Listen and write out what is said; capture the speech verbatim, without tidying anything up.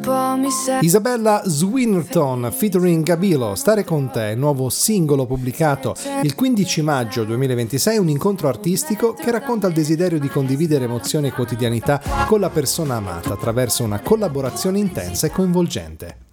Isabella Swinnerton featuring Gabilo, Stare con te, nuovo singolo pubblicato il quindici maggio duemilaventisei, un incontro artistico che racconta il desiderio di condividere emozioni e quotidianità con la persona amata attraverso una collaborazione intensa e coinvolgente.